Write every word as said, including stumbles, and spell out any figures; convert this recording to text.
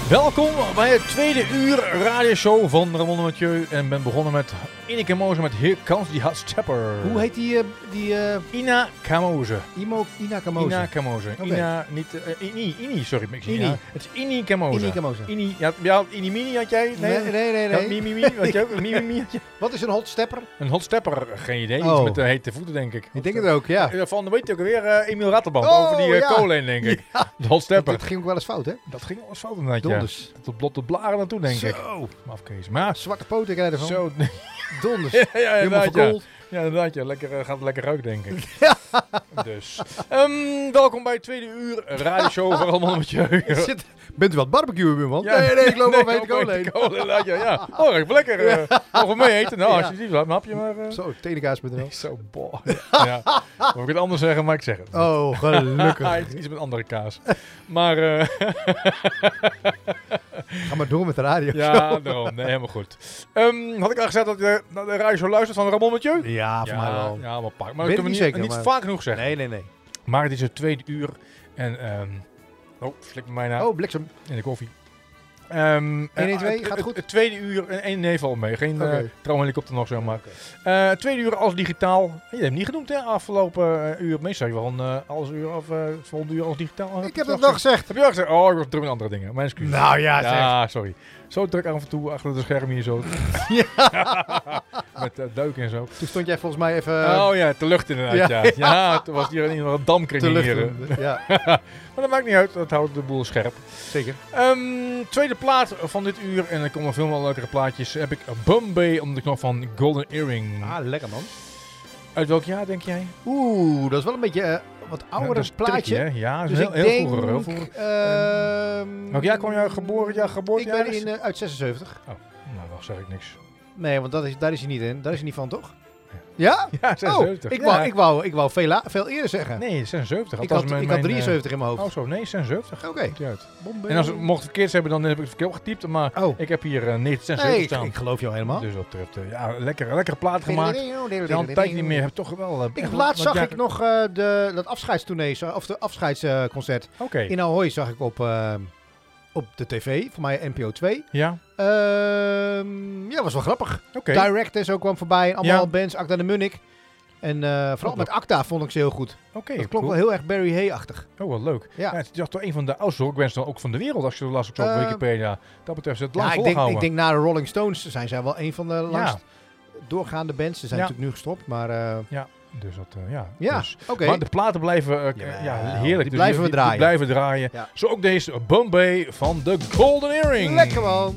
Welkom bij het tweede uur radioshow van Ramon Mathieu. En ben begonnen met Ineke Moze met Here Comes the Hot Stepper. Hoe heet die? Uh, die uh, Ina Kamoze. Imo, Ina Kamoze. Ina Kamoze. Okay. Ina, niet... Uh, Ini, Ini, sorry. Ik zie Ini. Ina. Het is Ini Kamoze. Ini Kamoze. Ini, ja, ja, Ini Mini had jij? Nee, nee, nee. nee. Ja, Mimi, Mimi, had jij ook? Mimi, Mimi had je? Wat is een hot stepper? Een hot stepper, geen idee. Oh. Iets met de hete voeten, denk ik. Ik denk het ook, ja. Uh, van, weet je ook weer, uh, Emiel Rattenband. Oh, over die uh, ja. kolen, denk ik. Ja. De hot stepper. Dat ging ook wel eens fout, hè? Dat ging wel eens fout inderdaad, ja. Donders. Tot blote blaren naartoe, denk Zo. ik. Afkees. Maar Zwarte poten krijg je ervan. zo... Donders. ja, ja, Helemaal inderdaad, ja. verkoold. Ja, inderdaad. Ja. Lekker, uh, gaat lekker ruiken, denk ik. Dus. Um, welkom bij het tweede uur radioshow voor allemaal met je. Zit, bent u wat barbecuen, buurman? Ja. Nee, nee, ik loop Nee, wel even ook kolen heen. kolen, inderdaad, ja, ja. Oh, even lekker. Uh, mogen we mee eten? Nou, Ja. alsjeblieft. Laat een hapje maar. Uh. Zo, tenenkaas met er Zo, boh. Ja. Mag ik het anders zeggen, maar ik zeg het. Oh, gelukkig. Iets, iets met andere kaas. Maar... Uh, Ga maar door met de radio. ja, daarom. Nee, helemaal goed. Um, had ik al gezegd dat je naar de radio luistert van Ramon Mathieu? Ja, voor mij wel. Ja, maar pak. Maar Weet dat kunnen ik we niet niet, zeker, niet maar- vaak genoeg zeggen. Nee, nee, nee. Maar het is het tweede uur. En, um, oh, slik me bijna Oh, bliksem. in de koffie. Um, één, uh, twee, het, gaat het, goed? Het tweede uur, en één nee valt mee. Geen Oké. uh, trouwhelikopter nog zo maar. Okay. Uh, tweede uur als digitaal. Je hebt hem niet genoemd hè, afgelopen uh, uur. Meestal heb je wel een uh, alles uur of uh, volgende uur als digitaal. Ik heb het nog gezegd. Heb je al gezegd? Oh, ik was druk met andere dingen. Mijn excuus. Nou ja, zeg. Ja, sorry. Zo druk af en toe achter de schermen hier zo. Met uh, duiken en zo. Toen stond jij volgens mij even oh ja, te lucht inderdaad. Ja, Ja. ja. ja toen was hier in ieder geval een damkring te lucht hier. doen. Ja, Maar dat maakt niet uit, dat houdt de boel scherp. zeker. Um, tweede plaat van dit uur, en er komen veel wel leukere plaatjes, heb ik Bombay onder de knop van Golden Earring. Ah, lekker man. Uit welk jaar denk jij? Oeh, dat is wel een beetje uh, wat Nou, ouder dat is plaatje. tricky, hè? Ja, dat is Dus heel, ik heel denk, vroeger. Heel vroeger. ehm, Welk jaar kwam jouw geboren, jouw ik geboortejaar? ben in, uh, uit zesenzeventig. Oh, nou, dan zeg ik niks. Nee, want dat is, daar is hij niet in. Daar is hij niet van, toch? Ja? Ja, Oh, zesenzeventig. ik, ja. wou, ik, wou, ik wou veel, la- veel eerder zeggen. Nee, zesenzeventig. ik Althans, had, mijn- ik had mijn, drieënzeventig in mijn uh, hoofd. Oh zo, nee, zesenzeventig. Oké. Komt ie uit. Bombay. En als het mocht verkeerd hebben, dan heb ik het verkeerd getypt. Maar Oh, ik heb hier uh, negentien nee, zesenzeventig ik, staan. ik geloof jou helemaal. Dus wat betreft, uh, ja, lekker, lekkere plaat gemaakt. Ik al een tijd niet meer, heb toch wel... Uh, Ik heb laatst zag ik nog uh, de, dat afscheidstournee, zo- of de afscheidsconcert Oké. Okay. in Ahoy zag ik op, uh, op de tv, voor mij N P O twee. Ja, Ehm ja, was wel grappig. oké. Okay. Direct en zo kwam voorbij, allemaal Ja. bands, Acta de Munnik. En uh, vooral Oh, met Acta vond ik ze heel goed. Oké, Dat klonk cool. wel heel erg Barry Hay-achtig. Oh, wat leuk. Ja. Ja. Ja, het is toch een van de oudste rockbands dan ook van de wereld, als je dat las op Uh, Wikipedia. Dat betreft het lang Ja, ik denk, volgehouden. ik denk na de Rolling Stones zijn zij wel een van de langst doorgaande bands. Ze zijn Ja. natuurlijk nu gestopt, maar uh, Dus dat, uh, ja. ja, Dus. oké. Maar de platen blijven uh, Jawel, ja, heerlijk. die Dus blijven we draaien. Die blijven draaien. Ja. Zo ook deze Bombay van de Golden Earring. Lekker man.